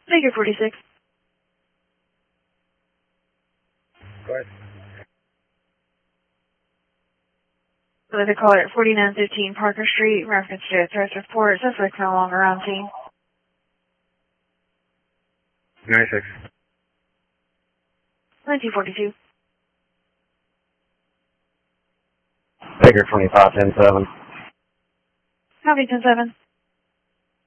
Figure 46. Go ahead. So the caller at 4915 Parker Street, reference to a threat report. Suspect no longer on scene. 96. 1942. Figure 25, 10-7. Copy 10-7.